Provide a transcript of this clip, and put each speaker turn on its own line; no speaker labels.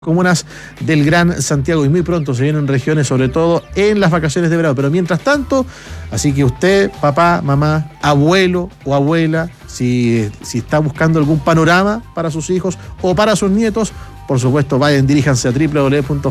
comunas del Gran Santiago, y muy pronto se vienen regiones, sobre todo en las vacaciones de verano. Pero mientras tanto, así que usted, papá, mamá, abuelo o abuela, si está buscando algún panorama para sus hijos o para sus nietos, por supuesto, vayan, diríjanse a www